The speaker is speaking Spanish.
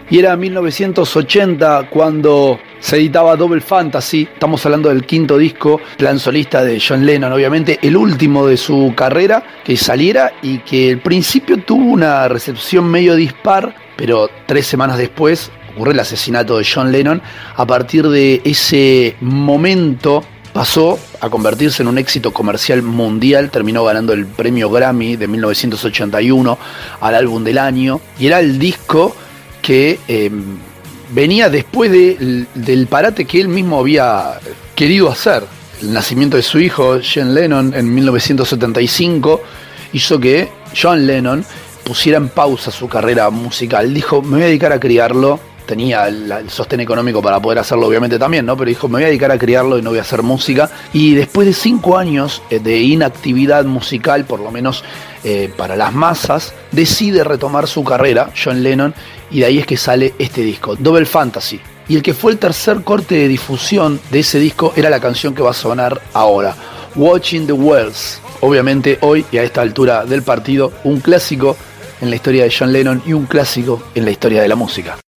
Y era 1980 cuando se editaba Double Fantasy. Estamos hablando del quinto disco, plan solista de John Lennon, obviamente el último de su carrera que saliera y que al principio tuvo una recepción medio dispar, pero 3 semanas después ocurre el asesinato de John Lennon. A partir de ese momento pasó a convertirse en un éxito comercial mundial, terminó ganando el premio Grammy de 1981 al álbum del año, y era el disco que venía después del parate que él mismo había querido hacer. El nacimiento de su hijo, John Lennon, en 1975, hizo que John Lennon pusiera en pausa su carrera musical. Dijo, me voy a dedicar a criarlo. Tenía el sostén económico para poder hacerlo, obviamente también, ¿no? Pero dijo, me voy a dedicar a criarlo y no voy a hacer música. Y después de 5 años de inactividad musical, por lo menos para las masas, decide retomar su carrera, John Lennon, y de ahí es que sale este disco, Double Fantasy. Y el que fue el tercer corte de difusión de ese disco era la canción que va a sonar ahora, Watching the Wells. Obviamente hoy y a esta altura del partido, un clásico en la historia de John Lennon y un clásico en la historia de la música.